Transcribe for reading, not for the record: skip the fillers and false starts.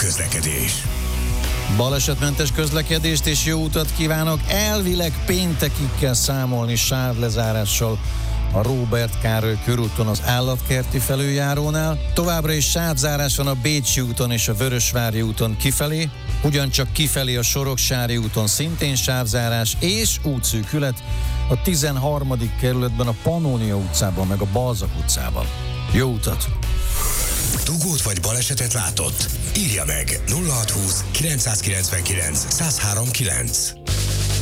közlekedés. Balesetmentes közlekedést és jó utat kívánok! Elvileg péntekig kell számolni sávlezárással a Róbert Károly körúton az Állatkerti felüljárónál. Továbbra is sávzárás van a Bécsi úton és a Vörösvári úton kifelé, ugyancsak kifelé a Soroksári úton szintén sávzárás és útszűkület a 13. kerületben a Pannónia utcában meg a Balzak utcában. Jó utat! Dugót vagy balesetet látott? Írja meg 0620 999 1039.